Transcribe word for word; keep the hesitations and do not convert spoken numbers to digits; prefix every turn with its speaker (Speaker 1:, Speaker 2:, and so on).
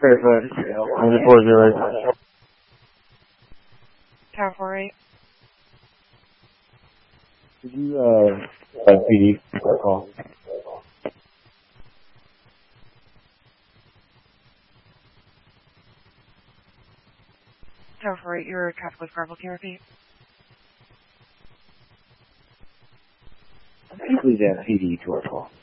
Speaker 1: Fairfoot, one four zero.
Speaker 2: Tower four eight.
Speaker 1: Could you, uh, uh, P D for a call?
Speaker 2: Tower four eight, your traffic was garbled. Can you repeat?
Speaker 1: Please add P D to our call.